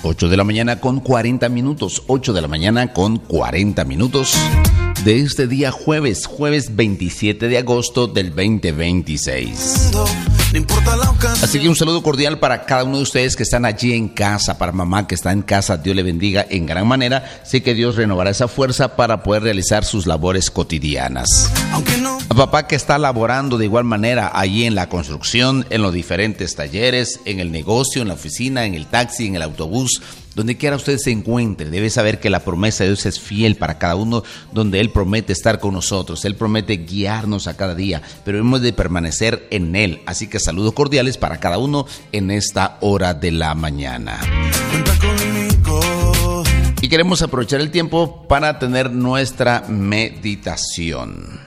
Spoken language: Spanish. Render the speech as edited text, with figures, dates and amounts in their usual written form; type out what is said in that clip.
8 de la mañana con 40 minutos. 8 de la mañana con 40 minutos de este día jueves 27 de agosto del 2026. Así que un saludo cordial para cada uno de ustedes que están allí en casa, para mamá que está en casa, Dios le bendiga en gran manera. Sé que Dios renovará esa fuerza para poder realizar sus labores cotidianas. A papá que está laborando de igual manera allí en la construcción, en los diferentes talleres, en el negocio, en la oficina, en el taxi, en el autobús. Donde quiera usted se encuentre, debe saber que la promesa de Dios es fiel para cada uno, donde Él promete estar con nosotros, Él promete guiarnos a cada día, pero hemos de permanecer en Él. Así que saludos cordiales para cada uno en esta hora de la mañana. Y queremos aprovechar el tiempo para tener nuestra meditación.